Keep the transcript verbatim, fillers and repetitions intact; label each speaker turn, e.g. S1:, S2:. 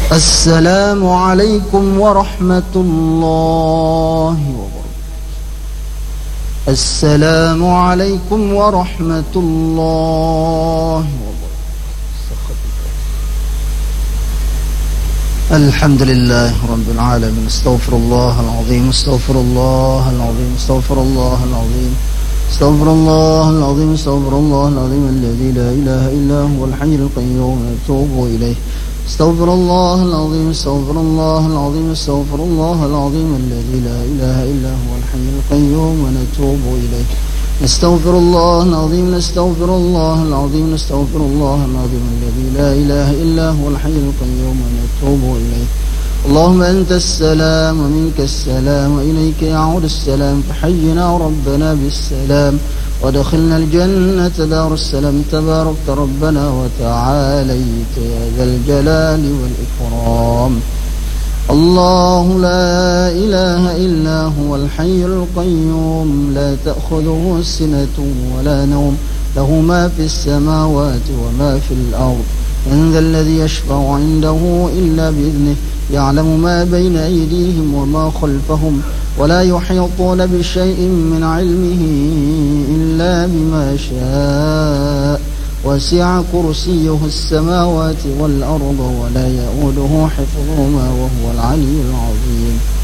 S1: السلام عليكم ورحمة الله وبركاته. السلام عليكم ورحمة الله وبركاته. الحمد لله رب العالمين. استغفر الله العظيم استغفر الله العظيم استغفر الله العظيم استغفر الله العظيم استغفر الله العظيم الذي لا إله إلا هو الحي القيوم أتوب إليه. استغفر الله العظيم استغفر الله العظيم استغفر الله العظيم الذي لا إله إلا هو الحي القيوم ونتوب إليه. نستغفر الله العظيم نستغفر الله العظيم نستغفر الله العظيم الذي لا إله إلا هو الحي القيوم ونتوب إليه. اللهم أنت السلام ومنك السلام وإليك يعود السلام، فحينا ربنا بالسلام ودخلنا الجنة دار السلام. تباركت ربنا وتعاليت يا ذا الجلال والإكرام. الله لا إله إلا هو الحي القيوم لا تأخذه سنة ولا نوم، له ما في السماوات وما في الأرض. من ذا الذي يشفع عنده إلا بإذنه، يعلم ما بين أيديهم وما خلفهم، ولا يحيطون بشيء من علمه إلا بما شاء. وسع كرسيه السماوات والأرض ولا يؤوده حفظهما وهو العلي العظيم.